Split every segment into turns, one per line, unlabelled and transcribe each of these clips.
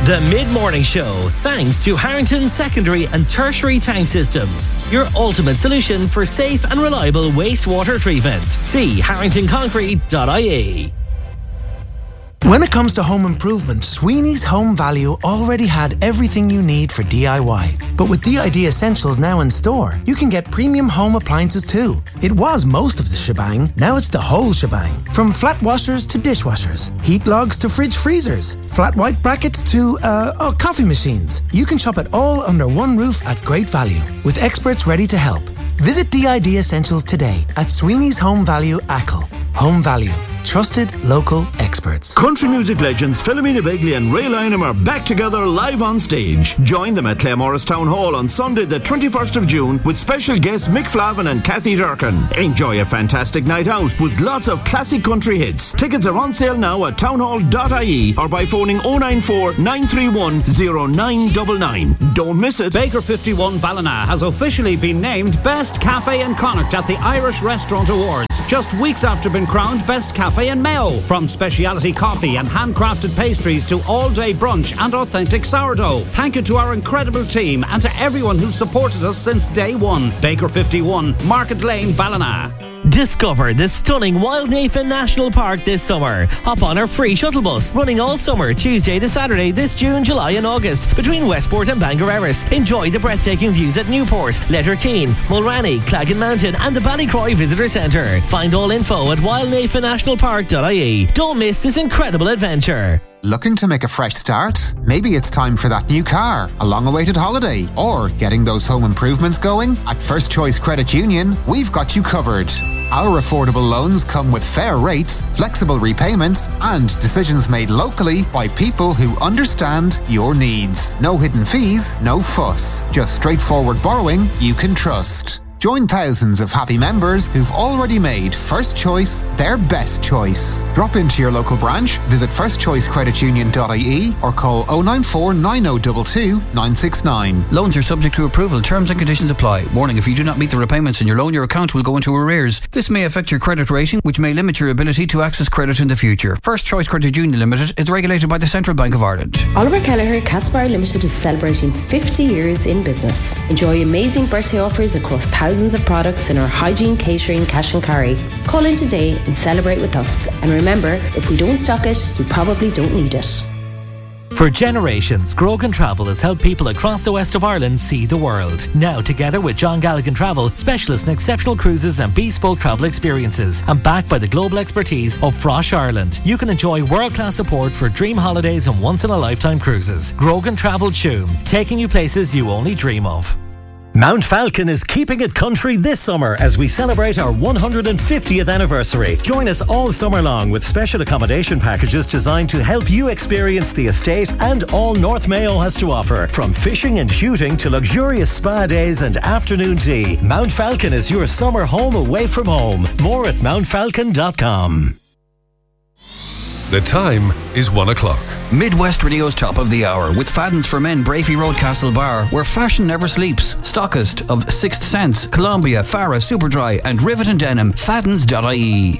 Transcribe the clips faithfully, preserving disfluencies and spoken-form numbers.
The Mid-Morning Show, thanks to Harrington Secondary and Tertiary Tank Systems, your ultimate solution for safe and reliable wastewater treatment. See harrington concrete dot I E.
When it comes to home improvement, Sweeney's Home Value already had everything you need for D I Y. But with D I D Essentials now in store, you can get premium home appliances too. It was most of the shebang, now it's the whole shebang. From flat washers to dishwashers, heat logs to fridge freezers, flat white brackets to, uh, oh, coffee machines. You can shop it all under one roof at great value, with experts ready to help. Visit D I D Essentials today at Sweeney's Home Value Achill. Home Value. Trusted local experts.
Country music legends Philomena Begley and Ray Lynham are back together live on stage. Join them at Claremorris Town Hall on Sunday the twenty-first of June with special guests Mick Flavin and Kathy Durkin. Enjoy a fantastic night out with lots of classic country hits. Tickets are on sale now at townhall dot I E or by phoning oh nine four, nine three one, oh nine nine nine. Don't miss it.
Baker fifty-one Ballina has officially been named Best Cafe in Connacht at the Irish Restaurant Awards, just weeks after being crowned Best Cafe in Mayo. From speciality coffee and handcrafted pastries to all-day brunch and authentic sourdough. Thank you to our incredible team and to everyone who's supported us since day one. Baker fifty-one, Market Lane, Ballina.
Discover the stunning Wildnafen National Park this summer. Hop on our free shuttle bus, running all summer, Tuesday to Saturday this June, July and August, between Westport and Bangor Erris. Enjoy the breathtaking views at Newport, Letterkeene, Mulranny, Claggan Mountain and the Ballycroy Visitor Centre. Find all info at wildnafen national park dot I E. Don't miss this incredible adventure.
Looking to make a fresh start? Maybe it's time for that new car, a long-awaited holiday, or getting those home improvements going? At First Choice Credit Union, we've got you covered. Our affordable loans come with fair rates, flexible repayments, and decisions made locally by people who understand your needs. No hidden fees, no fuss. Just straightforward borrowing you can trust. Join thousands of happy members who've already made First Choice their best choice. Drop into your local branch, visit first choice credit union dot I E or call oh nine four, nine oh two two, nine six nine.
Loans are subject to approval. Terms and conditions apply. Warning, if you do not meet the repayments in your loan, your account will go into arrears. This may affect your credit rating, which may limit your ability to access credit in the future. First Choice Credit Union Limited is regulated by the Central Bank of Ireland.
Oliver Kelleher Catsbar Limited is celebrating fifty years in business. Enjoy amazing birthday offers across thousands of products in our hygiene, catering, cash and carry. Call in today and celebrate with us. And remember, if we don't stock it, you probably don't need it.
For generations, Grogan Travel has helped people across the west of Ireland see the world. Now, together with John Galligan Travel, specialists in exceptional cruises and bespoke travel experiences, and backed by the global expertise of Frosh Ireland, you can enjoy world-class support for dream holidays and once-in-a-lifetime cruises. Grogan Travel Tuam, taking you places you only dream of.
Mount Falcon is keeping it country this summer as we celebrate our one hundred fiftieth anniversary. Join us all summer long with special accommodation packages designed to help you experience the estate and all North Mayo has to offer. From fishing and shooting to luxurious spa days and afternoon tea, Mount Falcon is your summer home away from home. More at mount falcon dot com.
The time is one o'clock.
Midwest Radio's top of the hour with Fadden's for Men, Brafey Road, Castle Bar, where fashion never sleeps. Stockist of Sixth Sense, Columbia, Farah, Superdry and Rivet and Denim. Faddens dot I E.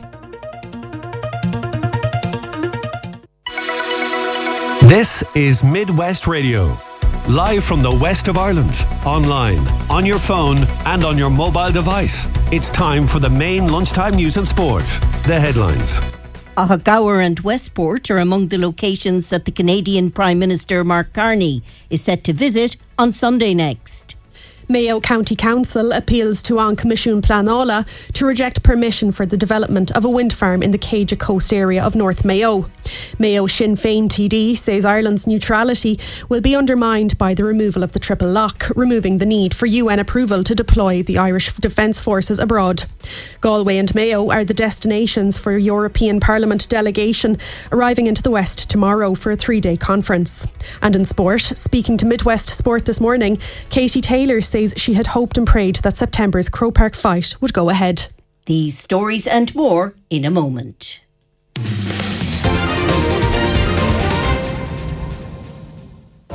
This is Midwest Radio. Live from the west of Ireland, online, on your phone and on your mobile device. It's time for the main lunchtime news and sport. The headlines.
Ahagaur and Westport are among the locations that the Canadian Prime Minister Mark Carney is set to visit on Sunday next.
Mayo County Council appeals to An Comisiún Pleanála to reject permission for the development of a wind farm in the Céide Coast area of North Mayo. Mayo Sinn Féin T D says Ireland's neutrality will be undermined by the removal of the triple lock, removing the need for U N approval to deploy the Irish Defence Forces abroad. Galway and Mayo are the destinations for a European Parliament delegation arriving into the West tomorrow for a three-day conference. And in sport, speaking to Midwest Sport this morning, Katie Taylor says she had hoped and prayed that September's Croke Park fight would go ahead.
These stories and more in a moment.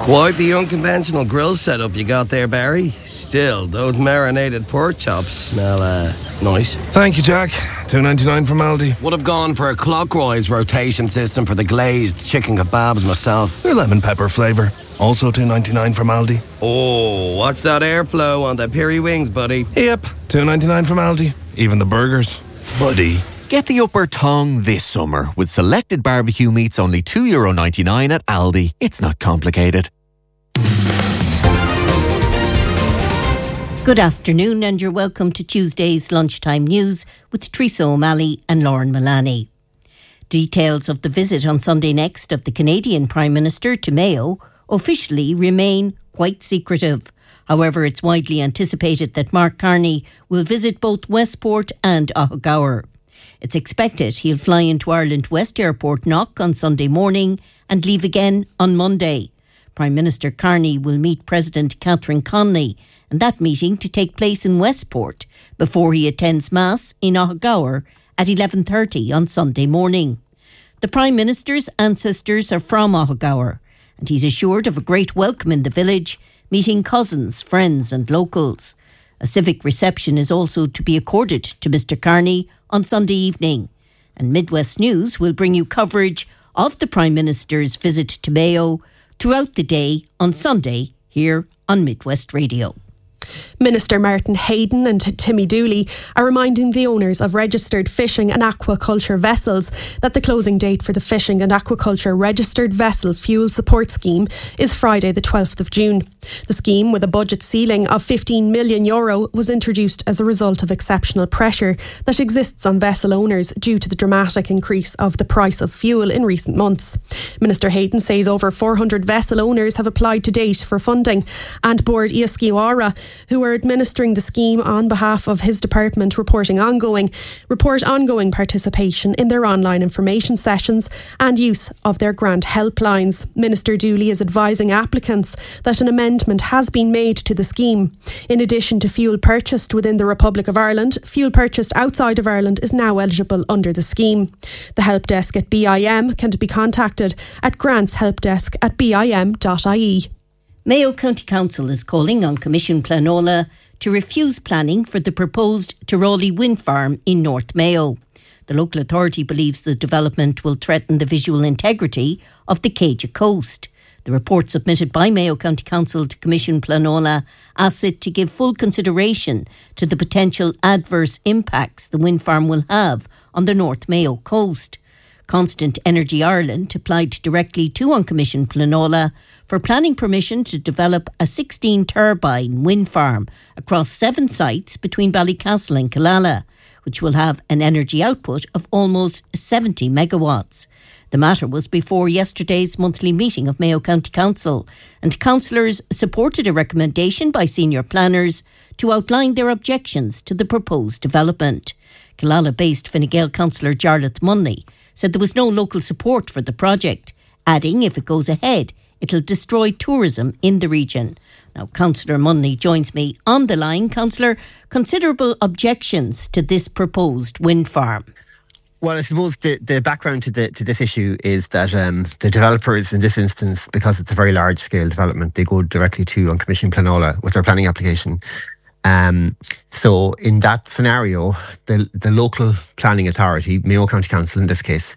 Quite the unconventional grill setup you got there, Barry. Still, those marinated pork chops smell uh, nice.
Thank you, Jack. two ninety-nine from Aldi.
Would have gone for a clockwise rotation system for the glazed chicken kebabs myself.
They're lemon pepper flavour. Also two ninety-nine from Aldi.
Oh, watch that airflow on the piri wings, buddy.
Yep, two ninety-nine from Aldi. Even the burgers. Buddy.
Get the upper tongue this summer with selected barbecue meats only two euro ninety-nine at Aldi. It's not complicated.
Good afternoon and you're welcome to Tuesday's Lunchtime News with Teresa O'Malley and Lauren Milani. Details of the visit on Sunday next of the Canadian Prime Minister to Mayo officially remain quite secretive. However, it's widely anticipated that Mark Carney will visit both Westport and Ohagower. It's expected he'll fly into Ireland West Airport Knock on Sunday morning and leave again on Monday. Prime Minister Carney will meet President Catherine Connolly, and that meeting to take place in Westport before he attends Mass in Ohagower at eleven thirty on Sunday morning. The Prime Minister's ancestors are from Ohagower, and he's assured of a great welcome in the village, meeting cousins, friends and locals. A civic reception is also to be accorded to Mister Carney on Sunday evening. And Midwest News will bring you coverage of the Prime Minister's visit to Mayo throughout the day on Sunday here on Midwest Radio.
Minister Martin Hayden and Timmy Dooley are reminding the owners of registered fishing and aquaculture vessels that the closing date for the Fishing and Aquaculture Registered Vessel Fuel Support Scheme is Friday the twelfth of June. The scheme, with a budget ceiling of fifteen million euro, was introduced as a result of exceptional pressure that exists on vessel owners due to the dramatic increase of the price of fuel in recent months. Minister Hayden says over four hundred vessel owners have applied to date for funding, and Board Iasciwara, who are administering the scheme on behalf of his department, reporting ongoing, report ongoing participation in their online information sessions and use of their grant helplines. Minister Dooley is advising applicants that an amendment has been made to the scheme. In addition to fuel purchased within the Republic of Ireland, fuel purchased outside of Ireland is now eligible under the scheme. The help desk at B I M can be contacted at grantshelpdesk at b i m dot i e.
Mayo County Council is calling on Commission Planola to refuse planning for the proposed Tyrawley wind farm in North Mayo. The local authority believes the development will threaten the visual integrity of the Céide coast. The report submitted by Mayo County Council to Commission Planola asks it to give full consideration to the potential adverse impacts the wind farm will have on the North Mayo coast. Constant Energy Ireland applied directly to Uncommissioned Planola for planning permission to develop a sixteen turbine wind farm across seven sites between Ballycastle and Killala, which will have an energy output of almost seventy megawatts. The matter was before yesterday's monthly meeting of Mayo County Council, and councillors supported a recommendation by senior planners to outline their objections to the proposed development. Killala-based Fine Gael councillor Jarlath Munley said there was no local support for the project, adding if it goes ahead, it'll destroy tourism in the region. Now, Councillor Munley joins me on the line. Councillor, considerable objections to this proposed wind farm.
Well, I suppose the, the background to the to this issue is that um, the developers in this instance, because it's a very large scale development, they go directly to Uncommissioned Planola with their planning application. Um, so in that scenario, the the local planning authority, Mayo County Council in this case,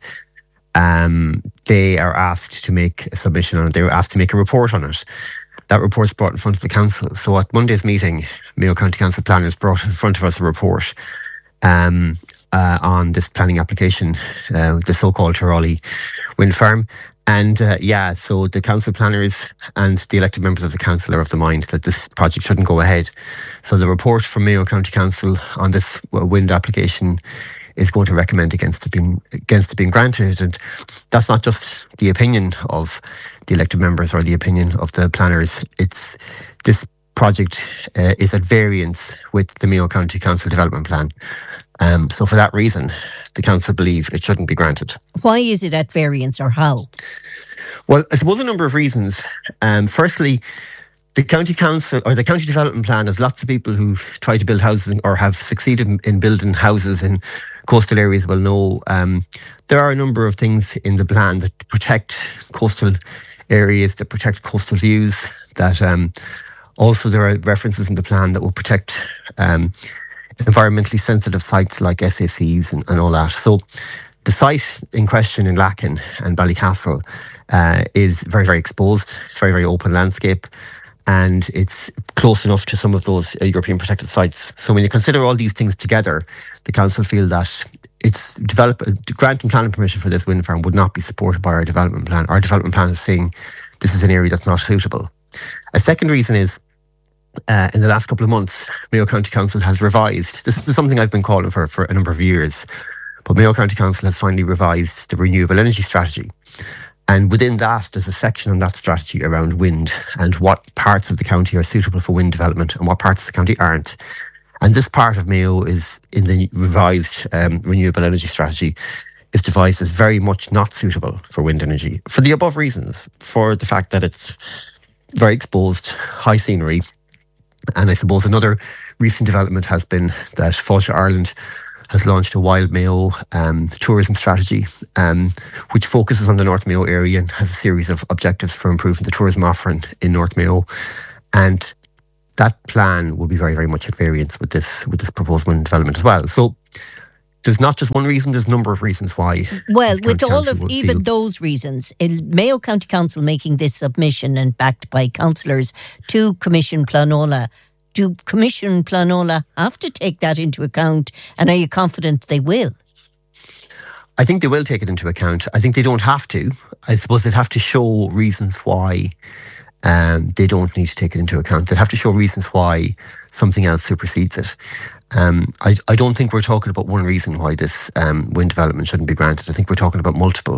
um, they are asked to make a submission on it. They were asked to make a report on it. That report's brought in front of the council. So at Monday's meeting, Mayo County Council planners brought in front of us a report um, uh, on this planning application, uh, the so-called Tyrawley wind farm. And uh, yeah, so the council planners and the elected members of the council are of the mind that this project shouldn't go ahead. So the report from Mayo County Council on this wind application is going to recommend against it being against it being granted. And that's not just the opinion of the elected members or the opinion of the planners. It's this project uh, is at variance with the Mayo County Council Development Plan. Um, so for that reason, the council believe it shouldn't be granted.
Why is it at variance, or how?
Well, I suppose a number of reasons. Um, firstly, the county council or the county development plan has lots of people who try to build houses or have succeeded in, in building houses in coastal areas will know um, there are a number of things in the plan that protect coastal areas that protect coastal views, that um, also there are references in the plan that will protect um, environmentally sensitive sites like S A Cs and, and all that. So the site in question in Lacken and Ballycastle uh, is very, very exposed. It's very, very open landscape, and it's close enough to some of those uh, European protected sites. So when you consider all these things together, the council feel that it's develop granting planning permission for this wind farm would not be supported by our development plan. Our development plan is saying this is an area that's not suitable. A second reason is, uh, in the last couple of months, Mayo County Council has revised. This is something I've been calling for for a number of years. But Mayo County Council has finally revised the renewable energy strategy. And within that, there's a section on that strategy around wind and what parts of the county are suitable for wind development and what parts of the county aren't. And this part of Mayo is in the revised um, renewable energy strategy is devised as very much not suitable for wind energy for the above reasons, for the fact that it's very exposed, high scenery. And I suppose another recent development has been that Fáilte Ireland has launched a Wild Mayo um, tourism strategy, um, which focuses on the North Mayo area and has a series of objectives for improving the tourism offering in North Mayo. And that plan will be very, very much at variance with this with this proposed wind development as well. So there's not just one reason, there's a number of reasons why.
Well, with all of even those reasons, Mayo County Council making this submission and backed by councillors to Commission Planola, do Commission Planola have to take that into account, and are you confident they will?
I think they will take it into account. I think they don't have to. I suppose they'd have to show reasons why um, they don't need to take it into account. They'd have to show reasons why something else supersedes it. Um, I, I don't think we're talking about one reason why this um, wind development shouldn't be granted. I think we're talking about multiple.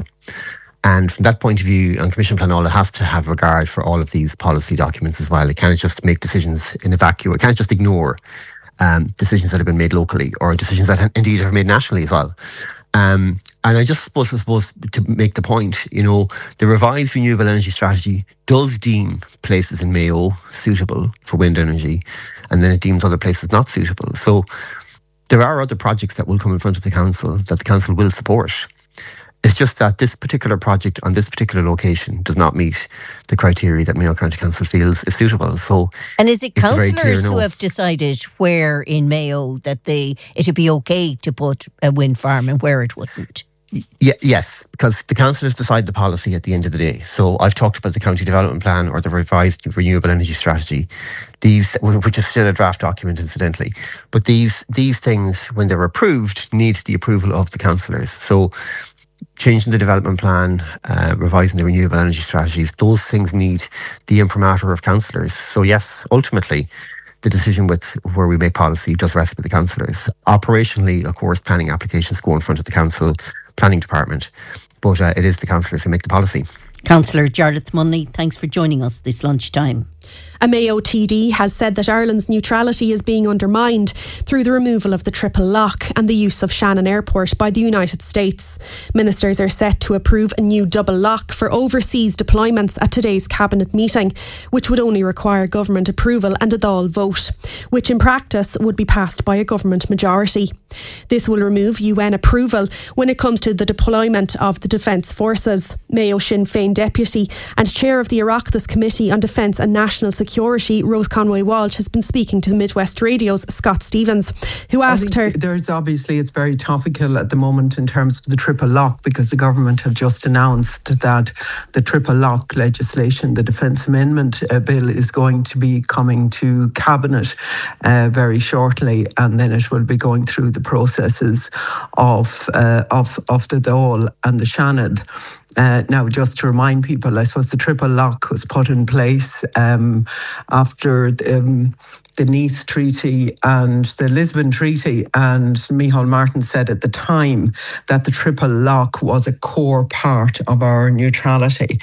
And from that point of view, and Commission Planola has to have regard for all of these policy documents as well. It can't just make decisions in a vacuum. It can't just ignore um, decisions that have been made locally or decisions that indeed are made nationally as well. Um, and I just suppose, I suppose to make the point, you know, the revised renewable energy strategy does deem places in Mayo suitable for wind energy, and then it deems other places not suitable. So there are other projects that will come in front of the council that the council will support. It's just that this particular project on this particular location does not meet the criteria that Mayo County Council feels is suitable. So,
and is it councillors
no.
who have decided where in Mayo that they it'd be okay to put a wind farm and where it wouldn't?
Yeah, yes, because the councillors decide the policy at the end of the day. So I've talked about the county development plan or the revised renewable energy strategy, these, which is still a draft document incidentally. But these these things, when they're approved, need the approval of the councillors. So changing the development plan, uh, revising the renewable energy strategies, those things need the imprimatur of councillors. So yes, ultimately, the decision with where we make policy does rest with the councillors. Operationally, of course, planning applications go in front of the council planning department, but uh, it is the councillors who make the policy.
Councillor Jarlath Munley, thanks for joining us this lunchtime.
A Mayo T D has said that Ireland's neutrality is being undermined through the removal of the triple lock and the use of Shannon Airport by the United States. Ministers are set to approve a new double lock for overseas deployments at today's cabinet meeting, which would only require government approval and a Dáil vote, which in practice would be passed by a government majority. This will remove U N approval when it comes to the deployment of the Defence Forces. Mayo Sinn Féin deputy and chair of the Oireachtas Committee on Defence and National Security Security, Rose Conway-Walsh, has been speaking to the Midwest Radio's Scott Stevens, who asked her...
There's obviously, it's very topical at the moment in terms of the triple lock, because the government have just announced that the triple lock legislation, the Defence Amendment uh, Bill, is going to be coming to Cabinet uh, very shortly, and then it will be going through the processes of, uh, of, of the Dáil and the Shannon. Uh, now, just to remind people, I suppose the triple lock was put in place um, after the, um, the Nice Treaty and the Lisbon Treaty, and Micheál Martin said at the time that the triple lock was a core part of our neutrality.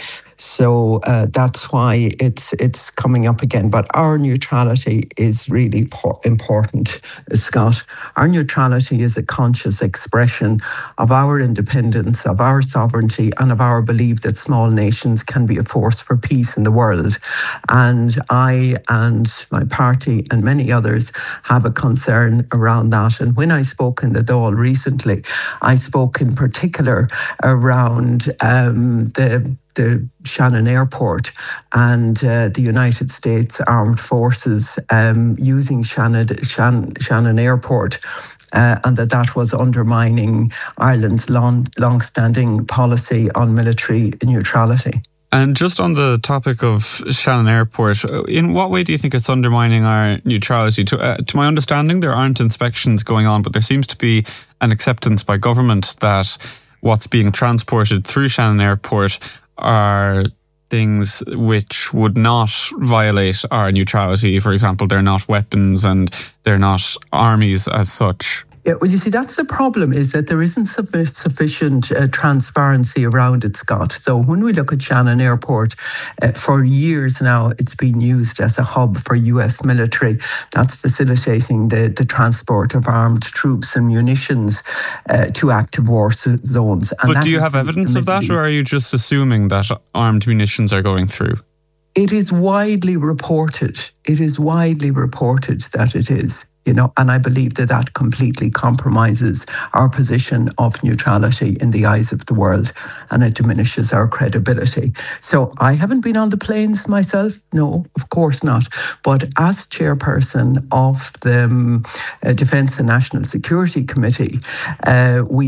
So uh, that's why it's it's coming up again. But our neutrality is really po- important, Scott. Our neutrality is a conscious expression of our independence, of our sovereignty, and of our belief that small nations can be a force for peace in the world. And I and my party and many others have a concern around that. And when I spoke in the Dáil recently, I spoke in particular around um, the the Shannon Airport and uh, the United States Armed Forces um, using Shannon, Shan, Shannon Airport, uh, and that that was undermining Ireland's long, long-standing policy on military neutrality.
And just on the topic of Shannon Airport, in what way do you think it's undermining our neutrality? To, uh, to my understanding, there aren't inspections going on, but there seems to be an acceptance by government that what's being transported through Shannon Airport are things which would not violate our neutrality. For example, they're not weapons and they're not armies as such.
Yeah, well, you see, that's the problem, is that there isn't sufficient uh, transparency around it, Scott. So when we look at Shannon Airport, uh, for years now, it's been used as a hub for U S military. That's facilitating the, the transport of armed troops and munitions uh, to active war zones. And
but do you have evidence of that, or are you just assuming that armed munitions are going through?
It is widely reported. It is widely reported that it is. You know, and I believe that that completely compromises our position of neutrality in the eyes of the world, and it diminishes our credibility. So I haven't been on the planes myself. No, of course not. But as chairperson of the um, uh, Defence and National Security Committee, uh, we